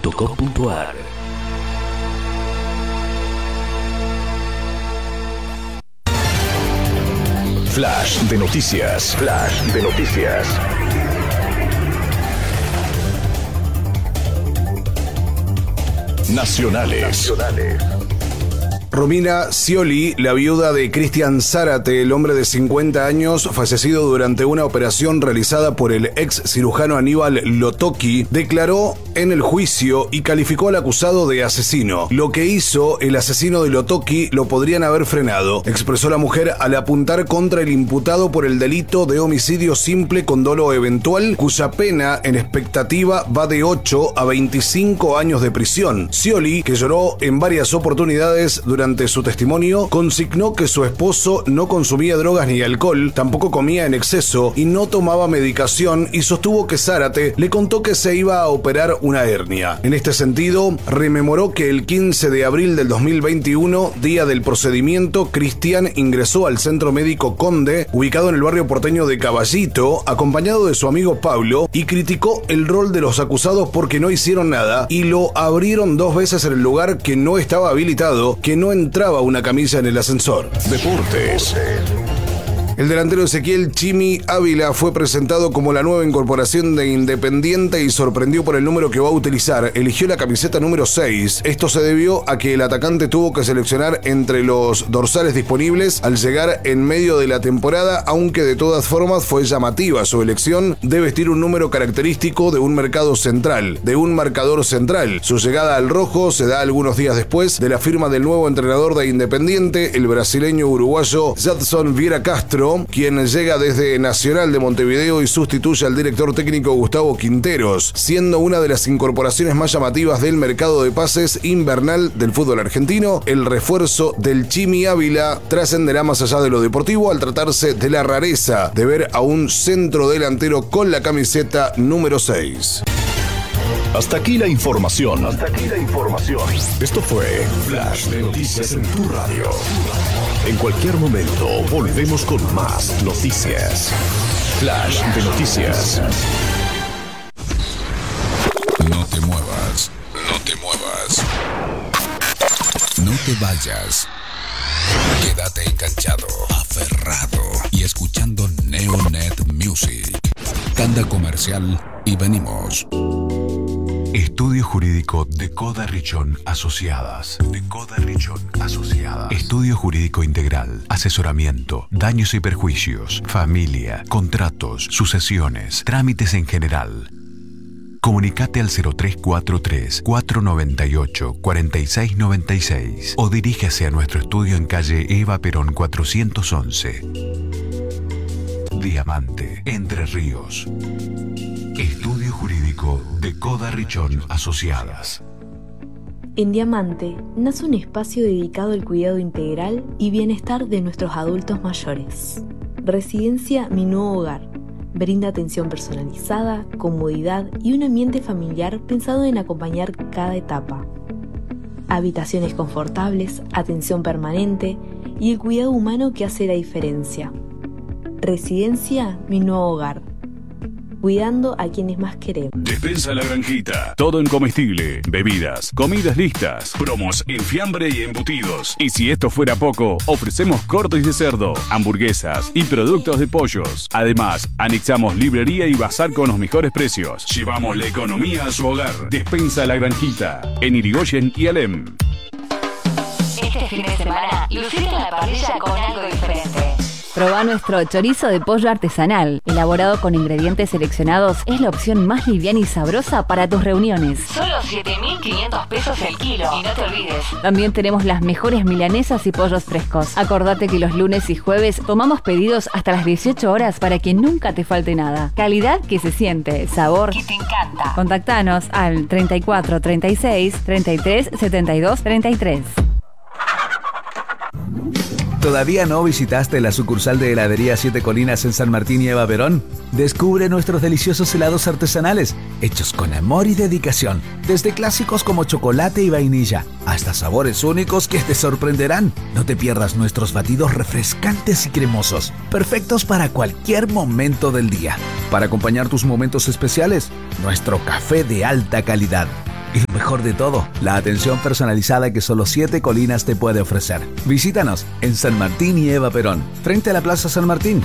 www.radionacional.com.ar. Flash de noticias. Flash de noticias. Nacionales. Romina Scioli, la viuda de Cristian Zárate, el hombre de 50 años, fallecido durante una operación realizada por el ex cirujano Aníbal Lotocchi, declaró en el juicio y calificó al acusado de asesino. Lo que hizo el asesino de Lotocchi lo podrían haber frenado, expresó la mujer al apuntar contra el imputado por el delito de homicidio simple con dolo eventual, cuya pena en expectativa va de 8 a 25 años de prisión. Scioli, que lloró en varias oportunidades durante su testimonio, consignó que su esposo no consumía drogas ni alcohol, tampoco comía en exceso y no tomaba medicación, y sostuvo que Zárate le contó que se iba a operar una hernia. En este sentido, rememoró que el 15 de abril del 2021, día del procedimiento, Cristian ingresó al Centro Médico Conde, ubicado en el barrio porteño de Caballito, acompañado de su amigo Pablo, y criticó el rol de los acusados porque no hicieron nada y lo abrieron 2 veces en el lugar que no estaba habilitado, que no entraba una camilla en el ascensor. Deportes. El delantero Ezequiel Chimi Ávila fue presentado como la nueva incorporación de Independiente y sorprendió por el número que va a utilizar. Eligió la camiseta número 6. Esto se debió a que el atacante tuvo que seleccionar entre los dorsales disponibles al llegar en medio de la temporada, aunque de todas formas fue llamativa su elección de vestir un número característico de un marcador central. Su llegada al rojo se da algunos días después de la firma del nuevo entrenador de Independiente, el brasileño uruguayo Jadson Vieira Castro, quien llega desde Nacional de Montevideo y sustituye al director técnico Gustavo Quinteros, siendo una de las incorporaciones más llamativas del mercado de pases invernal del fútbol argentino. El refuerzo del Chimi Ávila trascenderá más allá de lo deportivo al tratarse de la rareza de ver a un centro delantero con la camiseta número 6. Hasta aquí la información. Esto fue Flash de Noticias en tu radio. En cualquier momento volvemos con más noticias. Flash de Noticias. No te muevas. No te vayas. Quédate enganchado, aferrado y escuchando Neonet Music. Tanda comercial y venimos. Estudio Jurídico de Coda Richón Asociadas. Estudio Jurídico Integral. Asesoramiento, daños y perjuicios, familia, contratos, sucesiones, trámites en general. Comunicate al 0343-498-4696 o diríjase a nuestro estudio en calle Eva Perón 411. Diamante, Entre Ríos. Estudio Jurídico de Coda Richón Asociadas. En Diamante nace un espacio dedicado al cuidado integral y bienestar de nuestros adultos mayores. Residencia Mi Nuevo Hogar. Brinda atención personalizada, comodidad y un ambiente familiar pensado en acompañar cada etapa. Habitaciones confortables, atención permanente y el cuidado humano que hace la diferencia. Residencia Mi Nuevo Hogar. Cuidando a quienes más queremos. Despensa La Granjita. Todo en comestible, bebidas, comidas listas, promos en fiambre y embutidos. Y si esto fuera poco, ofrecemos cortes de cerdo, hamburguesas y productos de pollos. Además, anexamos librería y bazar con los mejores precios. Llevamos la economía a su hogar. Despensa La Granjita. En Irigoyen y Alem. Este fin de semana, lucite en la parrilla con algo diferente. Probá nuestro chorizo de pollo artesanal. Elaborado con ingredientes seleccionados, es la opción más liviana y sabrosa para tus reuniones. Solo 7.500 pesos el kilo. Y no te olvides. También tenemos las mejores milanesas y pollos frescos. Acordate que los lunes y jueves tomamos pedidos hasta las 18 horas para que nunca te falte nada. Calidad que se siente, sabor que te encanta. Contactanos al 34 36 33 72 33. ¿Todavía no visitaste la sucursal de Heladería Siete Colinas en San Martín y Eva Perón? Descubre nuestros deliciosos helados artesanales, hechos con amor y dedicación, desde clásicos como chocolate y vainilla, hasta sabores únicos que te sorprenderán. No te pierdas nuestros batidos refrescantes y cremosos, perfectos para cualquier momento del día. Para acompañar tus momentos especiales, nuestro café de alta calidad. Y lo mejor de todo, la atención personalizada que solo 7 Colinas te puede ofrecer. Visítanos en San Martín y Eva Perón, frente a la Plaza San Martín.